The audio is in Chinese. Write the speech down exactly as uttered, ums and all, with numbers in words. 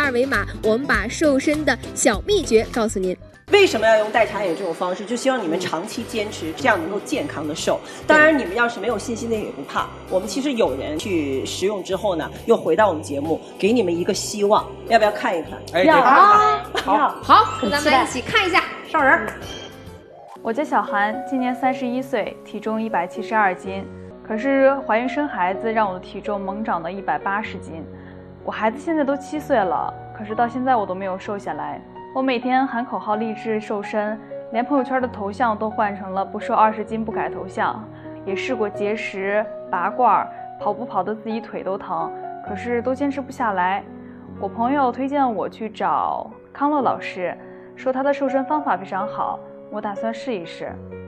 二维码，我们把瘦身的小秘诀告诉您。 为什么要用代茶饮这种方式？就希望你们长期坚持，这样能够健康的瘦。当然，你们要是没有信心的也不怕，我们其实有人去食用之后呢，又回到我们节目，给你们一个希望。要不要看一看？ 哎， 要啊， 好， 好，咱们来一起看一下上人。 我叫小韩，今年三十一岁，体重一百七十二斤。可是怀孕生孩子让我的体重猛涨到一百八十斤。我孩子现在都七岁了，可是到现在我都没有瘦下来。我每天喊口号励志瘦身，连朋友圈的头像都换成了不瘦二十斤不改头像。也试过节食、拔罐，跑步跑得自己腿都疼，可是都坚持不下来。我朋友推荐我去找康乐老师，说他的瘦身方法非常好，我打算试一试。